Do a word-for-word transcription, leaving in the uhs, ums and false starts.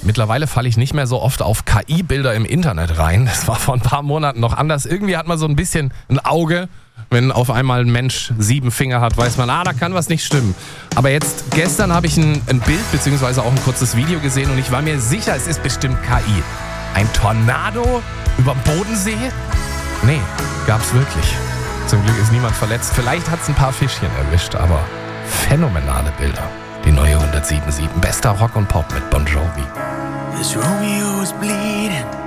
mittlerweile falle ich nicht mehr so oft auf K I-Bilder im Internet rein. Das war vor ein paar Monaten noch anders. Irgendwie hat man so ein bisschen ein Auge. Wenn auf einmal ein Mensch sieben Finger hat, weiß man, ah, da kann was nicht stimmen. Aber jetzt, gestern habe ich ein, ein Bild bzw. auch ein kurzes Video gesehen und ich war mir sicher, es ist bestimmt K I. Ein Tornado überm Bodensee? Nee, gab's wirklich. Zum Glück ist niemand verletzt. Vielleicht hat's ein paar Fischchen erwischt, aber phänomenale Bilder. Die neue hundertsieben Komma sieben. Bester Rock und Pop mit Bon Jovi. This Romeo is bleeding.